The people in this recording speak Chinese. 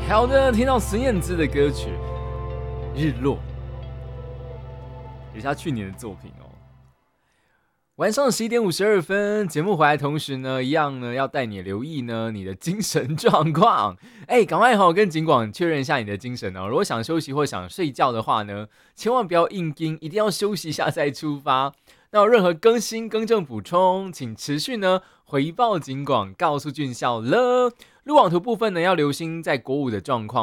好的，听到孙燕姿的歌曲《日落》，也是她去年的作品哦。晚上11:52，节目回来的同时呢，一样呢要带你留意呢你的精神状况。赶快跟警广确认一下你的精神哦。如果想休息或想睡觉的话呢，千万不要硬盯，一定要休息一下再出发。那有任何更新、更正、补充，请持续呢回报警广，告诉俊孝了。路网图部分呢，要留心在国五的状况。